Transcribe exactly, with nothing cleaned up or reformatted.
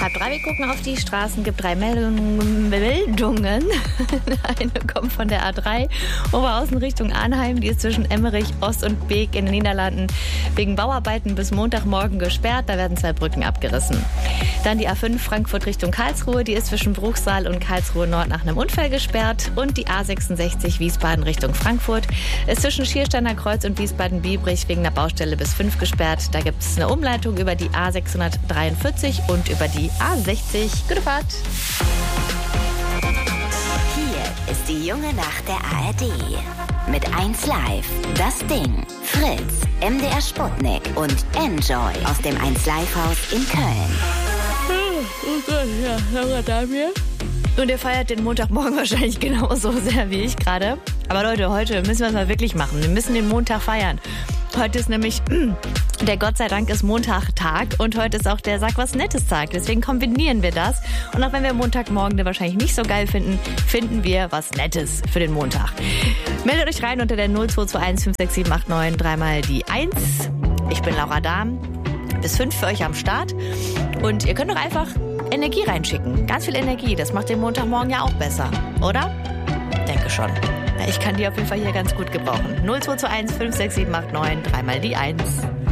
Halb drei, wir gucken auf die Straßen, gibt drei Meldungen. Meldungen. Eine kommt von der A drei, Oberhausen Richtung Arnheim. Die ist zwischen Emmerich, Ost und Beek in den Niederlanden wegen Bauarbeiten bis Montagmorgen gesperrt. Da werden zwei Brücken abgerissen. Dann die A fünf Frankfurt Richtung Karlsruhe. Die ist zwischen Bruchsal und Karlsruhe Nord nach einem Unfall gesperrt. Und die A sechsundsechzig Wiesbaden Richtung Frankfurt ist zwischen Schiersteiner Kreuz und Wiesbaden-Biebrich wegen der Baustelle bis fünf gesperrt. Da gibt es eine Umleitung über die A sechshundertdreiundvierzig und über die A sechzig. Gute Fahrt. Hier ist die junge Nacht der A R D. Mit eins Live, Das Ding, Fritz, M D R Sputnik und Enjoy aus dem eins Live Haus in Köln. Oh Gott, ja, Laura Damir. Und ihr feiert den Montagmorgen wahrscheinlich genauso sehr wie ich gerade. Aber Leute, heute müssen wir es mal wirklich machen. Wir müssen den Montag feiern. Heute ist nämlich der Gott sei Dank ist Montag-Tag und heute ist auch der Sag was Nettes Tag. Deswegen kombinieren wir das. Und auch wenn wir Montagmorgen den wahrscheinlich nicht so geil finden, finden wir was Nettes für den Montag. Meldet euch rein unter der null zwei zwei eins fünf sechs sieben acht neun, dreimal die eins. Ich bin Laura Dahm. Bis fünf für euch am Start. Und ihr könnt doch einfach Energie reinschicken. Ganz viel Energie. Das macht den Montagmorgen ja auch besser, oder? Denke schon. Ich kann die auf jeden Fall hier ganz gut gebrauchen. null zwei zwei eins fünf sechs sieben acht neun, dreimal die eins.